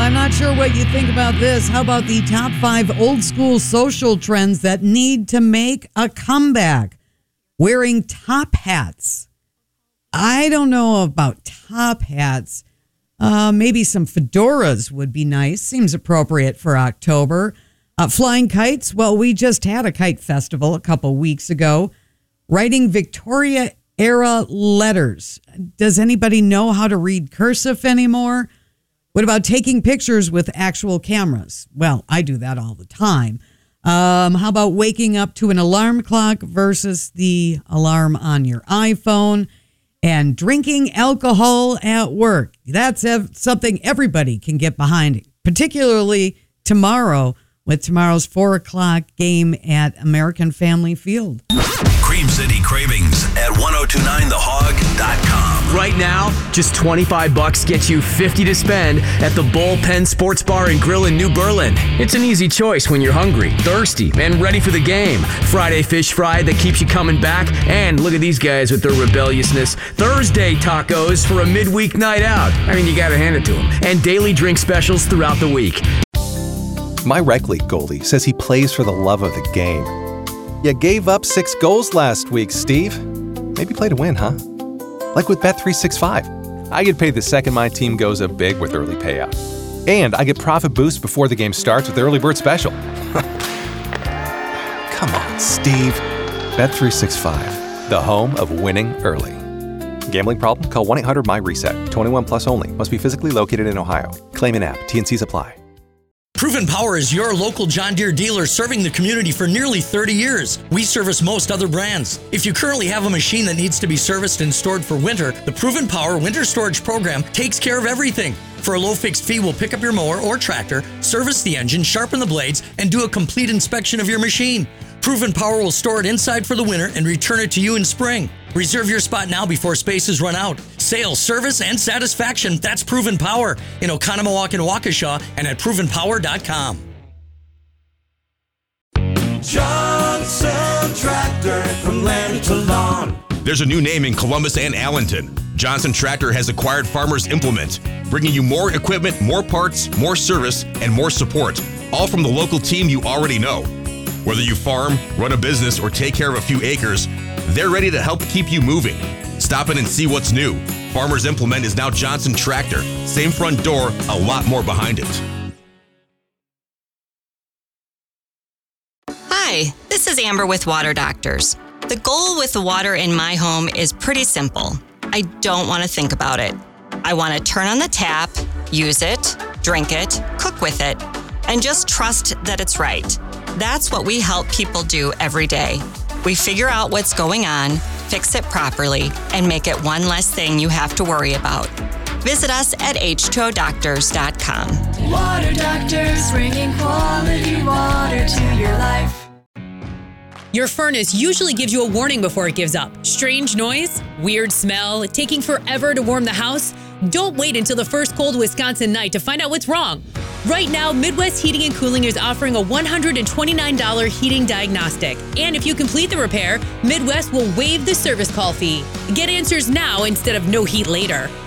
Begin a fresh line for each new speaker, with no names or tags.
I'm not sure what you think about this. How about the top 5 old school social trends that need to make a comeback? Wearing top hats. I don't know about top hats. Maybe some fedoras would be nice. Seems appropriate for October. Flying kites. Well, we just had a kite festival a couple weeks ago. Writing Victoria-era letters. Does anybody know how to read cursive anymore? What about taking pictures with actual cameras? Well, I do that all the time. How about waking up to an alarm clock versus the alarm on your iPhone? And drinking alcohol at work. That's something everybody can get behind, particularly tomorrow with tomorrow's 4 o'clock game at American Family Field.
Cream City Cravings at 1029thehog.com.
Right now, just $25 gets you $50 to spend at the Bullpen Sports Bar and Grill in New Berlin. It's an easy choice when you're hungry, thirsty, and ready for the game. Friday fish fry that keeps you coming back. And look at these guys with their rebelliousness. Thursday tacos for a midweek night out. I mean, you gotta hand it to them. And daily drink specials throughout the week.
My rec league goalie says he plays for the love of the game. You gave up 6 goals last week, Steve. Maybe play to win, huh? Like with Bet365. I get paid the second my team goes up big with early payout. And I get profit boost before the game starts with the early bird special. Come on, Steve. Bet365, the home of winning early. Gambling problem? Call 1-800-MY-RESET. 21 plus only. Must be physically located in Ohio. Claim in app. T&Cs apply.
Proven Power is your local John Deere dealer serving the community for nearly 30 years. We service most other brands. If you currently have a machine that needs to be serviced and stored for winter, the Proven Power Winter Storage Program takes care of everything. For a low fixed fee, we'll pick up your mower or tractor, service the engine, sharpen the blades, and do a complete inspection of your machine. Proven Power will store it inside for the winter and return it to you in spring. Reserve your spot now before spaces run out. Sales, service, and satisfaction. That's Proven Power in Oconomowoc and Waukesha and at provenpower.com.
Johnson Tractor, from land to lawn.
There's a new name in Columbus and Allenton. Johnson Tractor has acquired Farmers Implement, bringing you more equipment, more parts, more service, and more support, all from the local team you already know. Whether you farm, run a business, or take care of a few acres, they're ready to help keep you moving. Stop in and see what's new. Farmers Implement is now Johnson Tractor. Same front door, a lot more behind it.
Hi, this is Amber with Water Doctors. The goal with the water in my home is pretty simple. I don't want to think about it. I want to turn on the tap, use it, drink it, cook with it, and just trust that it's right. That's what we help people do every day. We figure out what's going on, fix it properly, and make it one less thing you have to worry about. Visit us at h2odoctors.com.
Water Doctors, bringing quality water to your life.
Your furnace usually gives you a warning before it gives up. Strange noise, weird smell, taking forever to warm the house. Don't wait until the first cold Wisconsin night to find out what's wrong. Right now, Midwest Heating and Cooling is offering a $129 heating diagnostic. And if you complete the repair, Midwest will waive the service call fee. Get answers now instead of no heat later.